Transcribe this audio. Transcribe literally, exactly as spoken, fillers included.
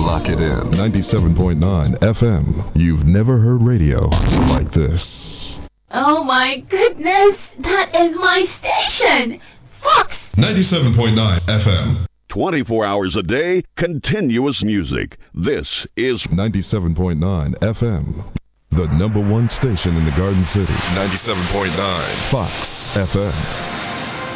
Lock it in. ninety-seven point nine F M. You've never heard radio like this. Oh my goodness, that is my station. Fox. ninety-seven point nine F M. twenty-four hours a day, continuous music. This is ninety-seven point nine F M. The number one station in the Garden City. ninety-seven point nine Fox F M.